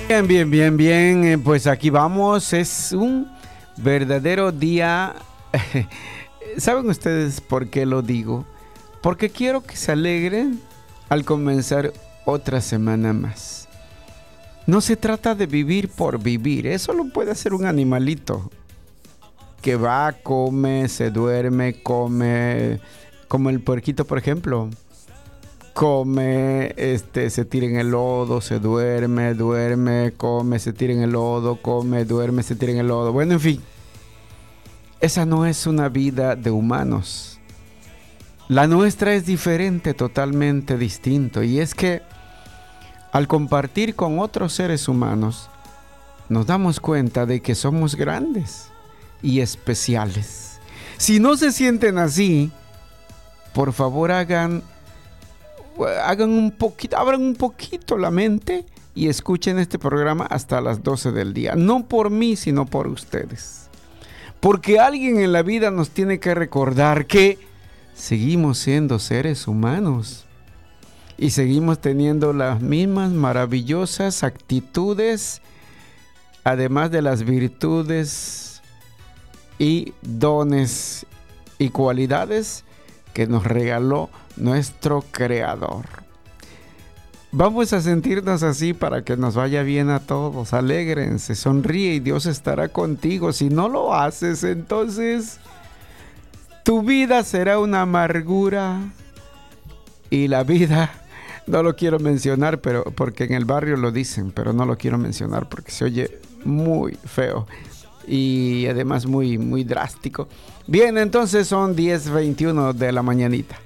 Bien, bien, bien, bien. Pues aquí vamos. Es un verdadero día. ¿Saben ustedes por qué lo digo? Porque quiero que se alegren al comenzar otra semana más. No se trata de vivir por vivir. Eso lo puede hacer un animalito que va, come, se duerme, come, como el puerquito, por ejemplo. Come, se tira en el lodo, se duerme, duerme, come, se tira en el lodo, come, duerme, se tira en el lodo. Bueno, en fin, esa no es una vida de humanos. La nuestra es diferente, totalmente distinto. Y es que al compartir con otros seres humanos, nos damos cuenta de que somos grandes y especiales. Si no se sienten así, por favor hagan un poquito, abran un poquito la mente y escuchen este programa hasta las 12 del día. No por mí, sino por ustedes. Porque alguien en la vida nos tiene que recordar que seguimos siendo seres humanos y seguimos teniendo las mismas maravillosas actitudes, además de las virtudes y dones y cualidades que nos regaló nuestro Creador. Vamos a sentirnos así para que nos vaya bien a todos. Alégrense, sonríe y Dios estará contigo. Si no lo haces, entonces tu vida será una amargura. Y la vida, no lo quiero mencionar, pero porque en el barrio lo dicen, pero no lo quiero mencionar porque se oye muy feo y además muy, muy drástico. Bien, entonces son 10:21 de la mañanita.